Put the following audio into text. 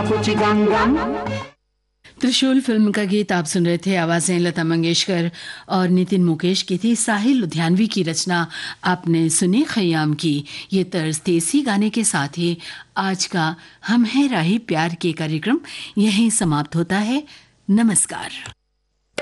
कुछ गम गम। त्रिशूल फिल्म का गीत आप सुन रहे थे। आवाजें लता मंगेशकर और नितिन मुकेश की थी। साहिल लुधियानवी की रचना आपने सुनी खयाम की। ये तर्ज थी। इसी गाने के साथ ही आज का हम है राही प्यार के कार्यक्रम यहीं समाप्त होता है। नमस्कार।